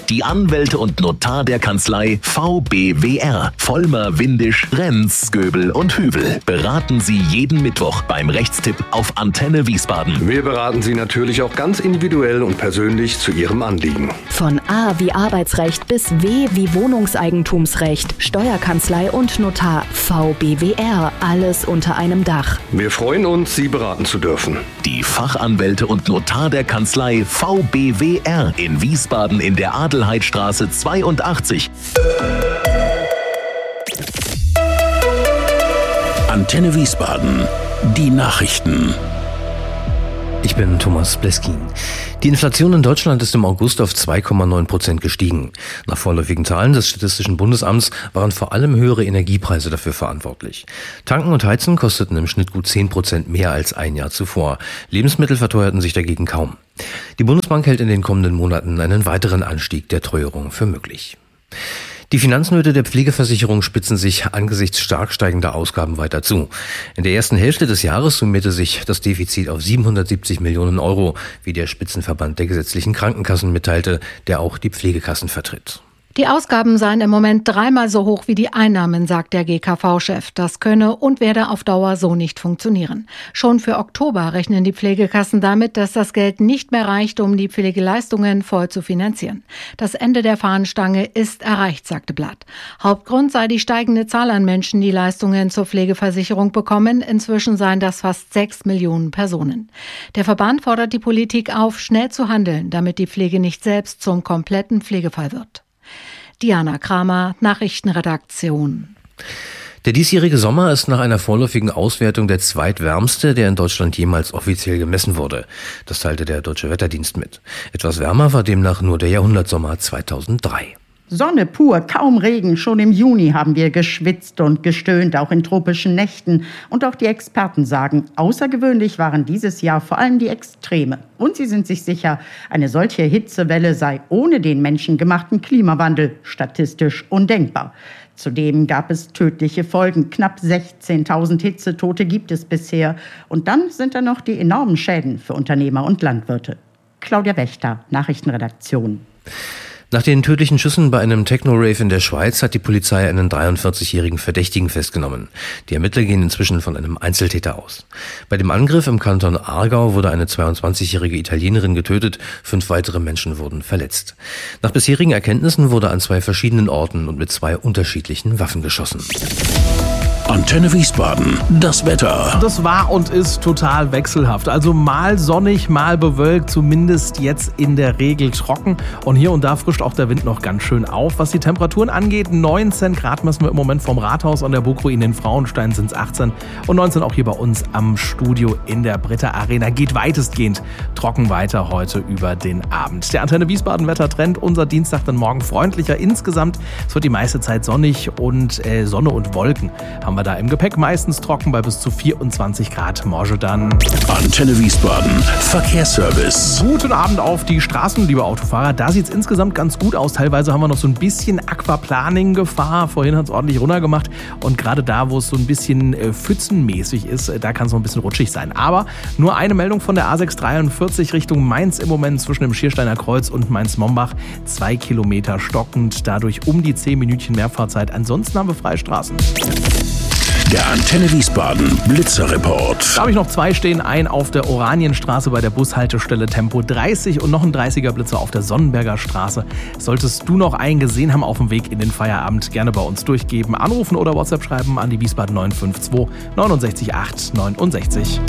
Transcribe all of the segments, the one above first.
Die Anwälte und Notar der Kanzlei VBWR. Vollmer, Windisch, Renz, Göbel und Hübel beraten Sie jeden Mittwoch beim Rechtstipp auf Antenne Wiesbaden. Wir beraten Sie natürlich auch ganz individuell und persönlich zu Ihrem Anliegen. Von A wie Arbeitsrecht bis W wie Wohnungseigentumsrecht, Steuerkanzlei und Notar. VBWR. Alles unter einem Dach. Wir freuen uns, Sie beraten zu dürfen. Die Fachanwälte und Notar der Kanzlei VBWR in Wiesbaden in der Adelheidstraße 82. Antenne Wiesbaden. Die Nachrichten. Ich bin Thomas Bleskin. Die Inflation in Deutschland ist im August auf 2,9% gestiegen. Nach vorläufigen Zahlen des Statistischen Bundesamts waren vor allem höhere Energiepreise dafür verantwortlich. Tanken und Heizen kosteten im Schnitt gut 10% mehr als ein Jahr zuvor. Lebensmittel verteuerten sich dagegen kaum. Die Bundesbank hält in den kommenden Monaten einen weiteren Anstieg der Teuerung für möglich. Die Finanznöte der Pflegeversicherung spitzen sich angesichts stark steigender Ausgaben weiter zu. In der ersten Hälfte des Jahres summierte sich das Defizit auf 770 Millionen Euro, wie der Spitzenverband der gesetzlichen Krankenkassen mitteilte, der auch die Pflegekassen vertritt. Die Ausgaben seien im Moment 3-mal so hoch wie die Einnahmen, sagt der GKV-Chef. Das könne und werde auf Dauer so nicht funktionieren. Schon für Oktober rechnen die Pflegekassen damit, dass das Geld nicht mehr reicht, um die Pflegeleistungen voll zu finanzieren. Das Ende der Fahnenstange ist erreicht, sagte Blatt. Hauptgrund sei die steigende Zahl an Menschen, die Leistungen zur Pflegeversicherung bekommen. Inzwischen seien das fast 6 Millionen Personen. Der Verband fordert die Politik auf, schnell zu handeln, damit die Pflege nicht selbst zum kompletten Pflegefall wird. Diana Kramer, Nachrichtenredaktion. Der diesjährige Sommer ist nach einer vorläufigen Auswertung der zweitwärmste, der in Deutschland jemals offiziell gemessen wurde. Das teilte der Deutsche Wetterdienst mit. Etwas wärmer war demnach nur der Jahrhundertsommer 2003. Sonne pur, kaum Regen. Schon im Juni haben wir geschwitzt und gestöhnt, auch in tropischen Nächten. Und auch die Experten sagen, außergewöhnlich waren dieses Jahr vor allem die Extreme. Und sie sind sich sicher, eine solche Hitzewelle sei ohne den menschengemachten Klimawandel statistisch undenkbar. Zudem gab es tödliche Folgen. Knapp 16.000 Hitzetote gibt es bisher. Und dann sind da noch die enormen Schäden für Unternehmer und Landwirte. Claudia Wächter, Nachrichtenredaktion. Nach den tödlichen Schüssen bei einem Techno-Rave in der Schweiz hat die Polizei einen 43-jährigen Verdächtigen festgenommen. Die Ermittler gehen inzwischen von einem Einzeltäter aus. Bei dem Angriff im Kanton Aargau wurde eine 22-jährige Italienerin getötet, 5 weitere Menschen wurden verletzt. Nach bisherigen Erkenntnissen wurde an 2 verschiedenen Orten und mit 2 unterschiedlichen Waffen geschossen. Antenne Wiesbaden, das Wetter. Das war und ist total wechselhaft. Also mal sonnig, mal bewölkt, zumindest jetzt in der Regel trocken. Und hier und da frischt auch der Wind noch ganz schön auf. Was die Temperaturen angeht, 19 Grad messen wir im Moment vom Rathaus an der Burgruine in Frauenstein sind es 18 und 19 auch hier bei uns am Studio in der Britta Arena. Geht weitestgehend trocken weiter heute über den Abend. Der Antenne Wiesbaden Wettertrend, unser Dienstag dann morgen freundlicher insgesamt. Es wird die meiste Zeit sonnig und Sonne und Wolken haben wir da im Gepäck, meistens trocken bei bis zu 24 Grad. Morgen dann. Antenne Wiesbaden, Verkehrsservice. Guten Abend auf die Straßen, liebe Autofahrer. Da sieht es insgesamt ganz gut aus. Teilweise haben wir noch so ein bisschen Aquaplaning-Gefahr. Vorhin hat es ordentlich runtergemacht. Und gerade da, wo es so ein bisschen pfützenmäßig ist, da kann es noch ein bisschen rutschig sein. Aber nur eine Meldung von der A643 Richtung Mainz im Moment zwischen dem Schiersteiner Kreuz und Mainz-Mombach. 2 Kilometer stockend, dadurch um die 10 Minütchen Mehrfahrzeit. Ansonsten haben wir freie Straßen. Der Antenne Wiesbaden Blitzerreport. Da habe ich noch 2 stehen. Ein auf der Oranienstraße bei der Bushaltestelle Tempo 30 und noch ein 30er Blitzer auf der Sonnenberger Straße. Solltest du noch einen gesehen haben auf dem Weg in den Feierabend, gerne bei uns durchgeben, anrufen oder WhatsApp schreiben an die Wiesbaden 952 69 8 69.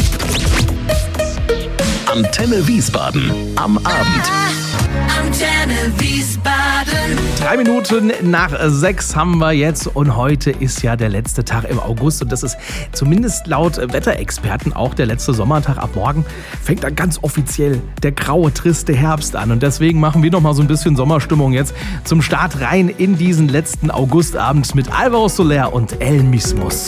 Antenne Wiesbaden am Abend. Antenne Wiesbaden. 3 Minuten nach 6 haben wir jetzt und heute ist ja der letzte Tag im August und das ist zumindest laut Wetterexperten auch der letzte Sommertag. Ab morgen fängt dann ganz offiziell der graue, triste Herbst an und deswegen machen wir noch mal so ein bisschen Sommerstimmung jetzt zum Start rein in diesen letzten Augustabend mit Alvaro Soler und El Mismos.